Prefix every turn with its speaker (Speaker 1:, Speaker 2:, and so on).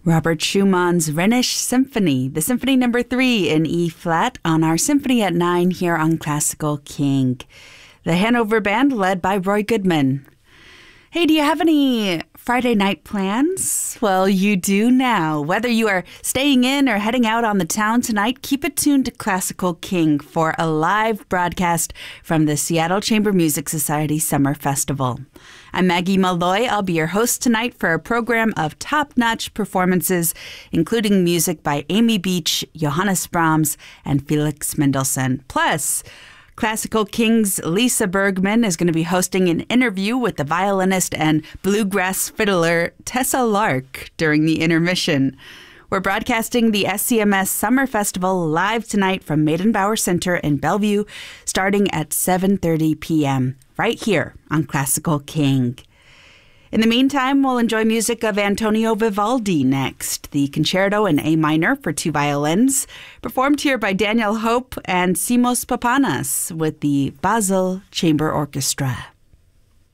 Speaker 1: Robert Schumann's Rhenish Symphony, the Symphony No. 3 in E-flat on our Symphony at 9 here on Classical King. The Hanover Band led by Roy Goodman. Hey, do you have any Friday night plans? Well, you do now. Whether you are staying in or heading out on the town tonight, keep it tuned to Classical King for a live broadcast from the Seattle Chamber Music Society Summer Festival. I'm Maggie Malloy. I'll be your host tonight for a program of top-notch performances, including music by Amy Beach, Johannes Brahms, and Felix Mendelssohn. Plus, Classical King's Lisa Bergman is going to be hosting an interview with the violinist and bluegrass fiddler Tessa Lark during the intermission. We're broadcasting the SCMS Summer Festival live tonight from Meydenbauer Center in Bellevue, starting at 7:30 p.m., right here on Classical King. In the meantime, we'll enjoy music of Antonio Vivaldi next, the Concerto in A minor for 2 violins, performed here by Daniel Hope and Simos Papanas with the Basel Chamber Orchestra.